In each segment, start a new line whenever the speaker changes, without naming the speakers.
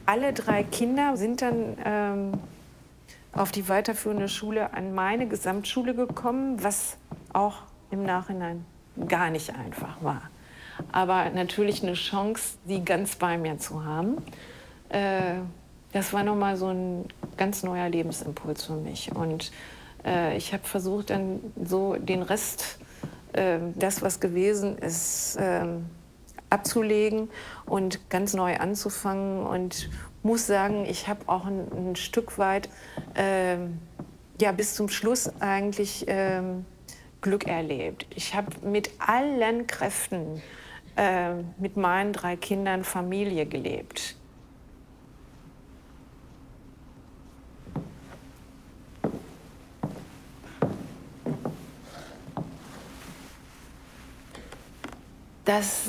Alle 3 Kinder sind dann auf die weiterführende Schule an meine Gesamtschule gekommen, was auch im Nachhinein gar nicht einfach war. Aber natürlich eine Chance, sie ganz bei mir zu haben. Das war noch mal so ein ganz neuer Lebensimpuls für mich. Und ich habe versucht, dann so den Rest, das, was gewesen ist, abzulegen und ganz neu anzufangen. Und muss sagen, ich habe auch ein Stück weit, ja, bis zum Schluss eigentlich Glück erlebt. Ich habe mit allen Kräften mit meinen 3 Kindern Familie gelebt. Das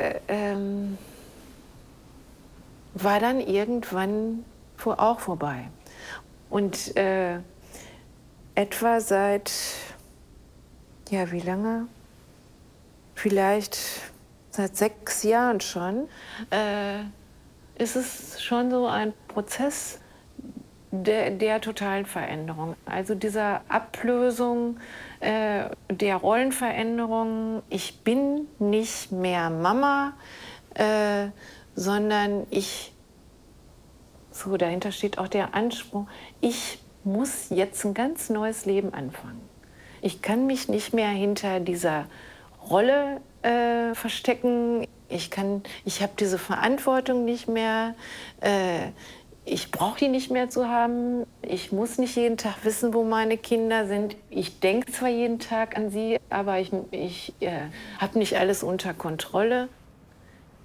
war dann irgendwann auch vorbei. Und etwa seit, ja, wie lange? Vielleicht seit 6 Jahren schon, ist es schon so ein Prozess der totalen Veränderung. Also dieser Ablösung, der Rollenveränderung. Ich bin nicht mehr Mama, sondern so dahinter steht auch der Anspruch, ich muss jetzt ein ganz neues Leben anfangen. Ich kann mich nicht mehr hinter dieser Rolle verstecken. Ich habe diese Verantwortung nicht mehr. Ich brauche die nicht mehr zu haben. Ich muss nicht jeden Tag wissen, wo meine Kinder sind. Ich denke zwar jeden Tag an sie, aber ich habe nicht alles unter Kontrolle.